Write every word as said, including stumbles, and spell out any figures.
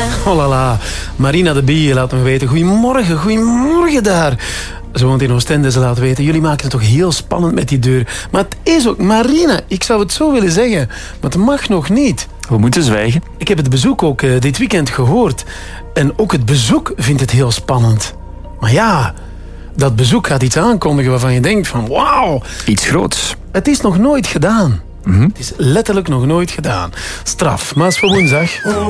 Oh la la. Marina de Bie laat me weten. Goedemorgen, goedemorgen daar. Ze woont in Oostende, ze laat weten. Jullie maken het toch heel spannend met die deur. Maar het is ook... Marina, ik zou het zo willen zeggen. Maar het mag nog niet. We moeten zwijgen. Ik heb het bezoek ook uh, dit weekend gehoord. En ook het bezoek vindt het heel spannend. Maar ja, dat bezoek gaat iets aankondigen waarvan je denkt van... Wauw. Iets groots. Het is nog nooit gedaan. Mm-hmm. Het is letterlijk nog nooit gedaan. Straf, maar is voor woensdag.